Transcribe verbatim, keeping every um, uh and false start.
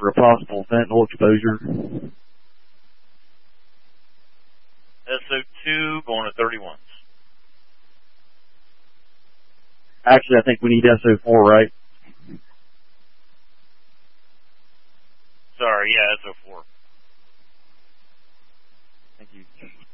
a possible fentanyl exposure? S O two going to thirty-ones. Actually, I think we need S O four, right? Sorry, yeah, S O four. Thank you.